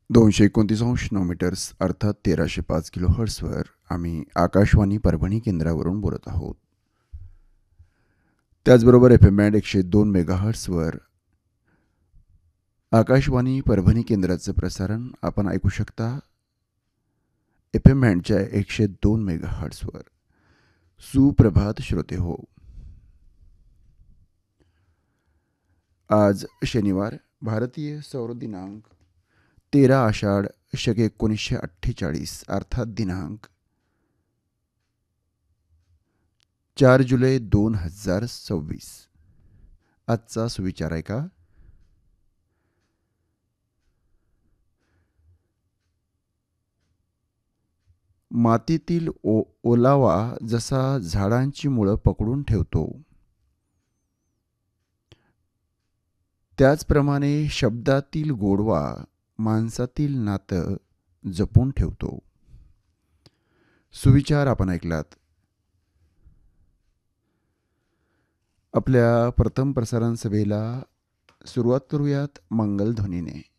229 अर्थात 1305 किलोहर्ट्झवर आम्ही आकाशवाणी परभणी केंद्रावरून बोलत आहोत. त्याचबरोबर FM बँड 102 मेगाहर्ट्झवर आकाशवाणी परभणी केंद्राचं प्रसारण आपण ऐकू शकता. FM बँडच्या 102 मेगाहर्ट्झवर. सुप्रभात श्रोते हो. आज शनिवार, भारतीय सौर दिनांक 13 आषाढ शके 1948 अर्थात दिनांक 4 जुलै 2026. आजचा सुविचार आहे का? मातीतील ओलावा जसा झाडांची मुळं पकडून ठेवतो, त्याचप्रमाणे शब्दातील गोडवा माणसातील नातं जपून ठेवतो. सुविचार आपण ऐकलात. आपल्या प्रथम प्रसारण सभेला सुरुवात करूयात मंगलध्वनीने.